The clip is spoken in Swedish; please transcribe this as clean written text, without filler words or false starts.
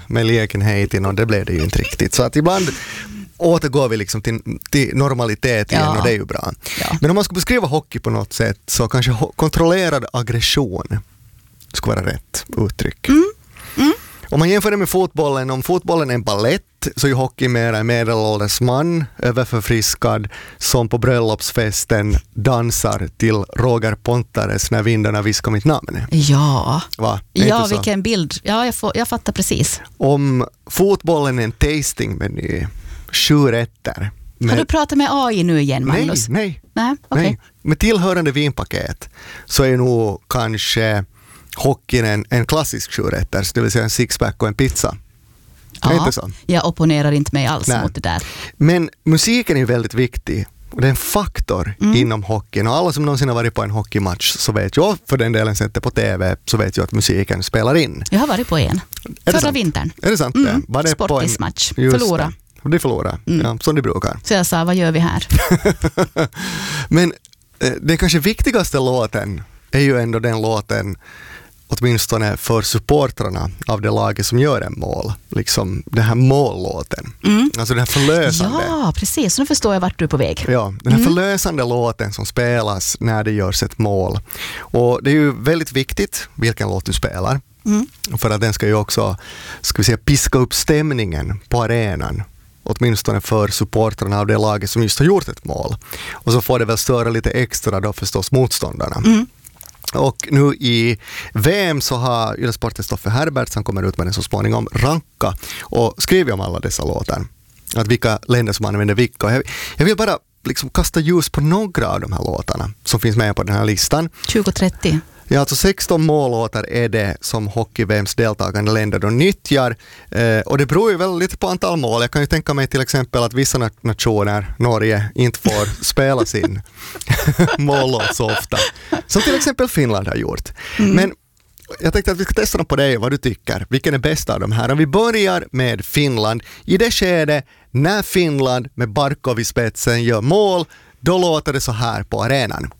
med lägenheten och det blev det ju inte riktigt. Så att ibland återgår vi liksom till normalitet igen och det är ju bra. Ja. Men om man ska beskriva hockey på något sätt så kanske kontrollerad aggression ska vara rätt uttryck. Om man jämför det med fotbollen, om fotbollen är en ballett så är hockey mer en medelålders man, överförfriskad, som på bröllopsfesten dansar till Roger Pontares när vindarna viskar mitt namn. Ja, Va? Ja vilken bild. Ja, jag fattar precis. Om fotbollen är en tastingmeny, 7 rätter. Har du pratat med AI nu igen, Magnus? Nej. Okay. Med tillhörande vinpaket så är nog kanske hockeyn en klassisk 7-rätters, det vill säga en sixpack och en pizza. Ja, inte så? Jag opponerar inte mig alls mot det där. Men musiken är ju väldigt viktig. Och det är en faktor inom hockeyn. Och alla som någonsin har varit på en hockeymatch så vet jag, för den delen sett det på TV, så vet jag att musiken spelar in. Jag har varit på en. Förra vintern. Är det sant? Var det Sportismatch. Förlora. De förlorar, ja, som de brukar. Så jag sa, vad gör vi här? Men den kanske viktigaste låten är ju ändå den låten, åtminstone för supportrarna av det laget som gör en mål. Liksom den här mållåten. Alltså den här förlösande. Ja, precis. Så nu förstår jag vart du är på väg. Ja, den här förlösande låten som spelas när det görs ett mål. Och det är ju väldigt viktigt vilken låt du spelar. För att den ska ju också, ska vi säga, piska upp stämningen på arenan. Åtminstone för supportrarna av det laget som just har gjort ett mål. Och så får det väl störa lite extra då förstås motståndarna. Och nu i VM så har Yle-Sportens Stoffe Herbert, som kommer ut med den så småningom, ranka och skriver om alla dessa låtar. Att vilka länder som använder vilka. Jag vill bara liksom kasta ljus på några av de här låtarna som finns med på den här listan. 2030. Ja, alltså 16 mållåtar är det som hockey-VMs deltagande länder då nyttjar. Och det beror ju väl lite på antal mål. Jag kan ju tänka mig till exempel att vissa nationer, Norge, inte får spela sin mållåt så ofta. Som till exempel Finland har gjort. Men jag tänkte att vi ska testa dem på dig, vad du tycker. Vilken är bäst av de här? Om vi börjar med Finland. I det skede när Finland med Barkov i spetsen gör mål, då låter det så här på arenan.